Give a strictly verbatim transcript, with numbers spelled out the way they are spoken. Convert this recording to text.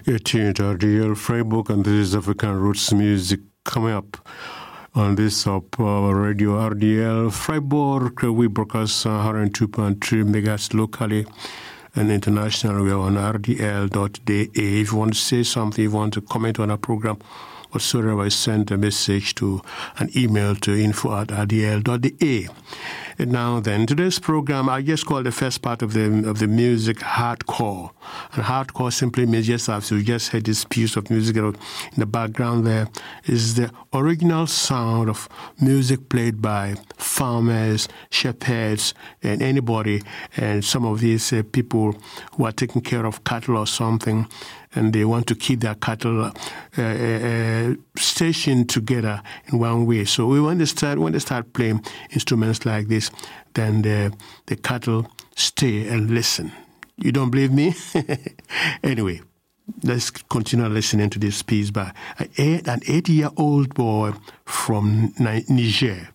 You're tuned to R D L Freiburg, and this is African Roots Music coming up on this up uh, radio R D L Freiburg. We broadcast uh, one hundred two point three megahertz locally and internationally. We're on R D L dot D A. If you want to say something, if you want to comment on our program, whatsoever, send a message to an email to info at R D L dot D A. And now then, today's program, I just call the first part of the of the music hardcore. And hardcore simply means, just as you just heard this piece of music in the background there, is the original sound of music played by farmers, shepherds, and anybody, and some of these uh, people who are taking care of cattle or something, and they want to keep their cattle uh, uh, stationed together in one way. So we when they start when they start playing instruments like this, then the the cattle stay and listen. You don't believe me? Anyway, let's continue listening to this piece by an eight-year-old boy from Niger.